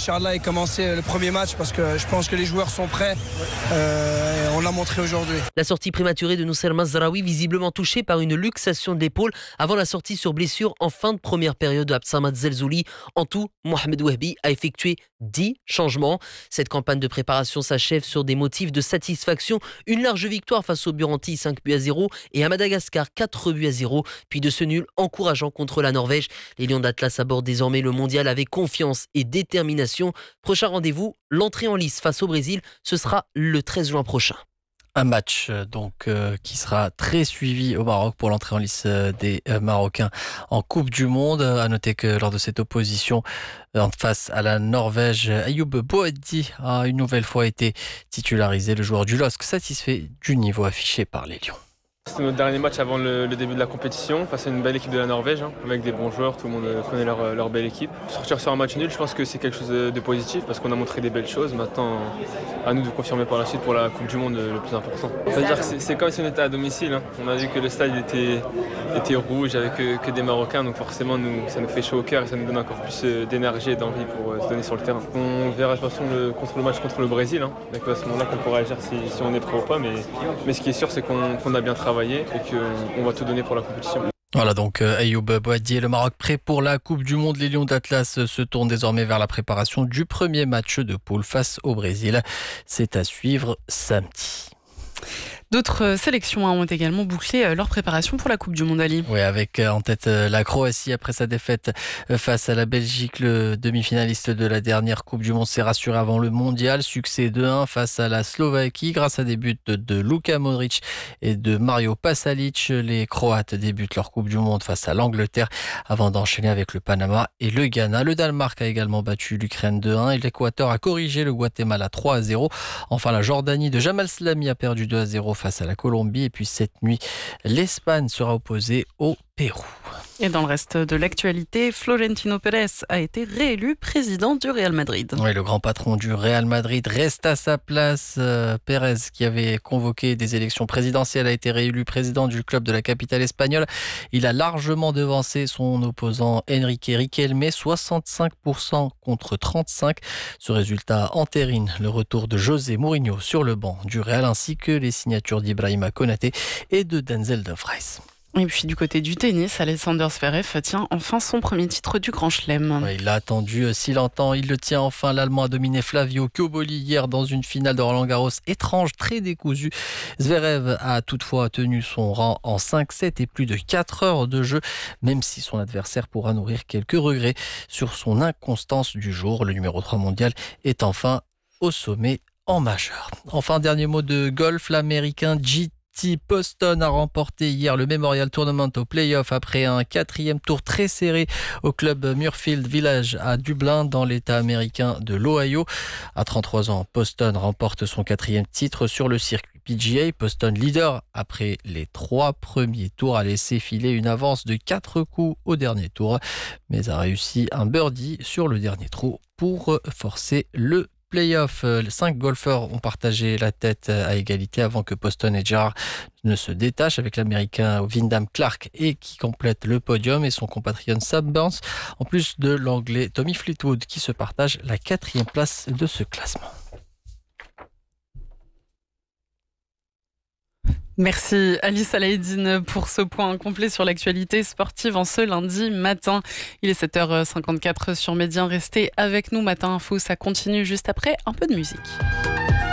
Inch'Allah, et commencer le premier match parce que je pense que les joueurs sont prêts. On l'a montré aujourd'hui. La sortie prématurée de Noussair Mazraoui, visiblement touché par une luxation de l'épaule avant la sortie sur blessure en fin de première période de Absamad Zelzouli. En tout, Mohamed Wahbi a effectué 10 changements. Cette campagne de préparation s'achève sur des motifs de satisfaction. Une large victoire face au Burundi, 5-0, et à Madagascar, 4-0, puis de ce nul encourageant contre la Norvège. Les Lions d'Atlas abordent désormais le mondial avec confiance et détermination. Prochain rendez-vous, l'entrée en lice face au Brésil, ce sera le 13 juin prochain. Un match qui sera très suivi au Maroc pour l'entrée en lice des Marocains en Coupe du Monde. À noter que lors de cette opposition face à la Norvège, Ayoub Boadi a une nouvelle fois été titularisé. Le joueur du LOSC satisfait du niveau affiché par les Lions. C'était notre dernier match avant le début de la compétition, face à une belle équipe de la Norvège, avec des bons joueurs, tout le monde connaît leur belle équipe. Sortir sur un match nul, je pense que c'est quelque chose de positif parce qu'on a montré des belles choses. Maintenant, à nous de confirmer par la suite pour la Coupe du Monde le plus important. C'est-à-dire que c'est comme si on était à domicile. On a vu que le stade était rouge avec que des Marocains, donc forcément ça nous fait chaud au cœur et ça nous donne encore plus d'énergie et d'envie pour se donner sur le terrain. On verra de toute façon le match contre le Brésil, donc à ce moment-là qu'on pourra agir si on est prêt ou pas, mais ce qui est sûr c'est qu'on a bien travaillé et qu'on va tout donner pour la compétition. Voilà donc Ayoub Boadi et le Maroc prêt pour la Coupe du Monde. Les Lions d'Atlas se tournent désormais vers la préparation du premier match de poule face au Brésil. C'est à suivre samedi. D'autres sélections ont également bouclé leur préparation pour la Coupe du Monde, Ali. Oui, avec en tête la Croatie après sa défaite face à la Belgique. Le demi-finaliste de la dernière Coupe du Monde s'est rassuré avant le mondial. Succès 2-1 face à la Slovaquie grâce à des buts de Luka Modric et de Mario Pasalic. Les Croates débutent leur Coupe du Monde face à l'Angleterre avant d'enchaîner avec le Panama et le Ghana. Le Danemark a également battu l'Ukraine 2-1 et l'Équateur a corrigé le Guatemala 3-0. Enfin, la Jordanie de Jamal Slami a perdu 2-0 face à la Colombie. Et puis cette nuit, l'Espagne sera opposée au Pérou. Et dans le reste de l'actualité, Florentino Pérez a été réélu président du Real Madrid. Oui, le grand patron du Real Madrid reste à sa place. Pérez, qui avait convoqué des élections présidentielles, a été réélu président du club de la capitale espagnole. Il a largement devancé son opposant Enrique Riquelme, 65% contre 35%. Ce résultat entérine le retour de José Mourinho sur le banc du Real, ainsi que les signatures d'Ibrahima Konaté et de Denzel Dumfries. Et puis du côté du tennis, Alexander Zverev tient enfin son premier titre du Grand Chelem. Ouais, il l'a attendu si longtemps, il le tient enfin. L'Allemand a dominé Flavio Cobolli hier dans une finale de Roland-Garros étrange, très décousue. Zverev a toutefois tenu son rang en 5-7 et plus de 4 heures de jeu, même si son adversaire pourra nourrir quelques regrets sur son inconstance du jour. Le numéro 3 mondial est enfin au sommet en majeur. Enfin, dernier mot de golf, l'Américain JT Poston a remporté hier le Memorial Tournament au play-off après un 4e tour très serré au club Muirfield Village à Dublin dans l'État américain de l'Ohio. À 33 ans, Poston remporte son 4e titre sur le circuit PGA. Poston, leader après les 3 premiers tours, a laissé filer une avance de 4 coups au dernier tour, mais a réussi un birdie sur le dernier trou pour forcer le play-off. Les 5 golfeurs ont partagé la tête à égalité avant que Poston et Gerard ne se détachent, avec l'Américain Wyndham Clark et qui complète le podium et son compatriote Sam Burns, en plus de l'Anglais Tommy Fleetwood qui se partage la 4e place de ce classement. Merci Alice Alaïdine pour ce point complet sur l'actualité sportive en ce lundi matin. Il est 7h54 sur Médien. Restez avec nous. Matin Info, ça continue juste après un peu de musique.